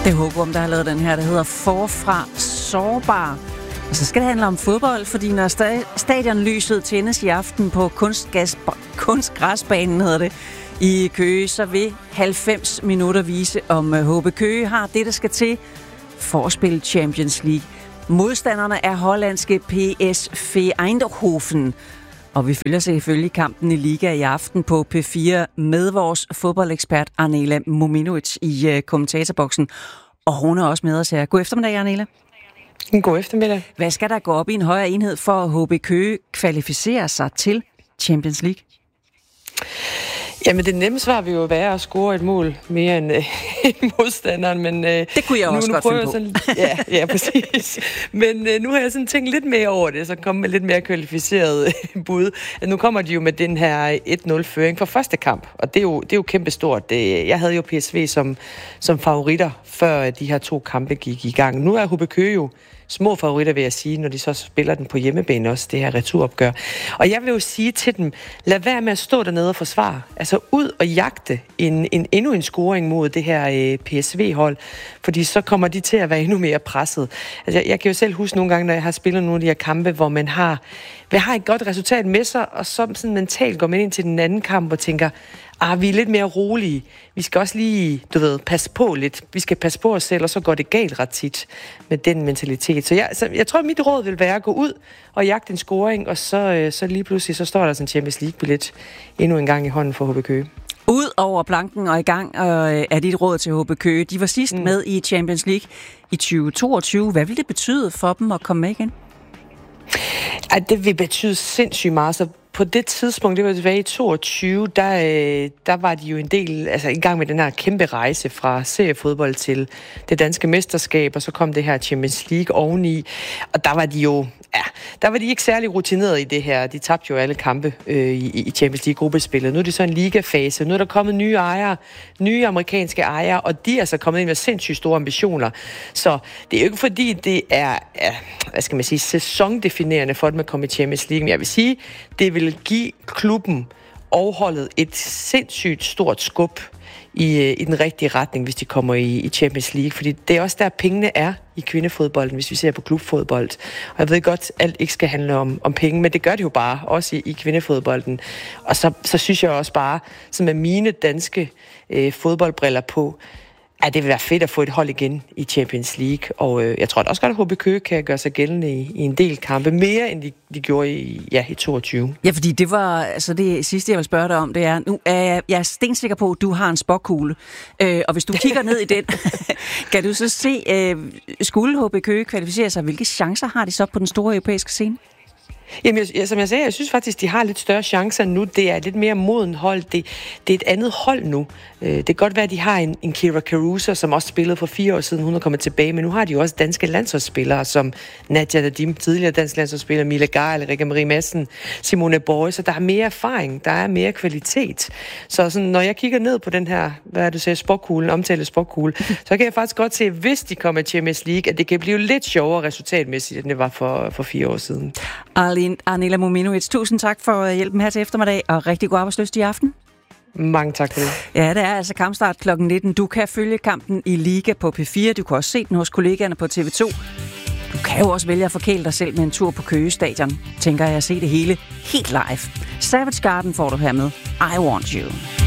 Det er Håkon, der har lavet den her, der hedder Forfra Sårbar. Og så skal det handle om fodbold, fordi når stadionlyset tændes i aften på kunstgræsbanen, hedder det, i Køge, så vil 90 minutter vise, om HB Køge har det, der skal til for at spille Champions League. Modstanderne er hollandske PSV Eindhoven. Og vi følger selvfølgelig kampen i Liga i aften på P4 med vores fodboldekspert Arnela Mominovic i kommentatorboksen. Og hun er også med os her. God eftermiddag, Arnela. God eftermiddag. Hvad skal der gå op i en højere enhed for at HB Køge kvalificere sig til Champions League? Jamen, det nemme svar vil jo være at score et mål mere end modstanderen, men det kunne jeg også godt finde på. Sådan, ja, præcis. Men nu har jeg sådan tænkt lidt mere over det, så kom med lidt mere kvalificeret bud. Nu kommer de jo med den her 1-0-føring for første kamp, og det er jo kæmpestort. Jeg havde jo PSV som favoritter, før de her 2 kampe gik i gang. Nu er HB Køge jo små favoritter, vil jeg sige, når de så spiller den på hjemmebane også, det her returopgør. Og jeg vil jo sige til dem, lad være med at stå dernede og forsvare. Altså ud og jagte endnu en scoring mod det her PSV-hold, fordi så kommer de til at være endnu mere presset. Altså jeg kan jo selv huske nogle gange, når jeg har spillet nogle af de her kampe, hvor man har et godt resultat med sig, og så sådan mentalt går man ind til den anden kamp og tænker, vi er lidt mere rolige. Vi skal også lige, passe på lidt. Vi skal passe på os selv, og så går det galt ret tit med den mentalitet. Så jeg tror, mit råd vil være at gå ud og jagte en scoring, og så lige pludselig, så står der sådan en Champions League-billet endnu en gang i hånden for HB Køge. Ud over planken og i gang er dit råd til HB Køge. De var sidst med i Champions League i 2022. Hvad vil det betyde for dem at komme med igen? Det vil betyde sindssygt meget. Så på det tidspunkt, det var tilbage i 22, der var de jo en del, altså i gang med den her kæmpe rejse fra seriefodbold til det danske mesterskab, og så kom det her Champions League oveni, og der var de ikke særlig rutineret i det her. De tabte jo alle kampe i Champions League-gruppespillet. Nu er det så en ligafase. Nu er der kommet nye ejere, nye amerikanske ejere, og de er så kommet ind med sindssygt store ambitioner. Så det er jo ikke fordi, det er sæsondefinerende for dem at komme i Champions League. Men jeg vil sige, det vil give klubben og holdet et sindssygt stort skub i den rigtige retning, hvis de kommer i Champions League. Fordi det er også der, pengene er i kvindefodbolden, hvis vi ser på klubfodbold. Og jeg ved godt, at alt ikke skal handle om penge, men det gør det jo bare, også i kvindefodbolden. Og så synes jeg også bare, som med mine danske fodboldbriller på, at det vil være fedt at få et hold igen i Champions League. Og jeg tror også godt, at HB Køge kan gøre sig gældende i en del kampe, mere end de gjorde i 22. Ja, fordi det var, altså det sidste, jeg vil spørge dig om, det er, nu er jeg stensikker på, at du har en spåkugle. Og hvis du kigger ned i den, kan du så se, skulle HB Køge kvalificere sig, hvilke chancer har de så på den store europæiske scene? Jamen, som jeg sagde, jeg synes faktisk, de har lidt større chancer nu. Det er et lidt mere moden hold. Det er et andet hold nu. Det kan godt være, at de har en Kira Caruso, som også spillede for 4 år siden, hun er kommet tilbage, men nu har de jo også danske landsholdsspillere, som Nadia Nadim, tidligere dansk landsholdsspiller, Mille Geil, Rikke Marie Madsen, Simone Borg, så der er mere erfaring, der er mere kvalitet. Så sådan, når jeg kigger ned på den her, hvad du siger, spåkuglen, omtale spåkugle, så kan jeg faktisk godt se, hvis de kommer i Champions League, at det kan blive lidt sjovere resultatmæssigt, end det var for 4 år siden. Arnela Mominovic, tusind tak for hjælpen her til eftermiddag, og rigtig god arbejdslyst i aften. Mange tak for det. Ja, det er altså kampstart kl. 19. Du kan følge kampen i Liga på P4. Du kan også se den hos kollegaerne på TV2. Du kan jo også vælge at forkæle dig selv med en tur på Køge Stadion. Tænker jeg at se det hele helt live. Savage Garden får du her med I Want You.